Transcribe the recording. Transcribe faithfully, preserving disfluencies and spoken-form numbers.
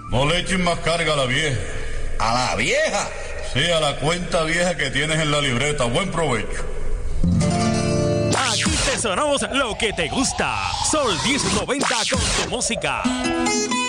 No le echen más carga a la vieja. ¿A la vieja? Sí, a la cuenta vieja que tienes en la libreta. Buen provecho. Aquí te sonamos lo que te gusta. Sol diez noventa con tu música.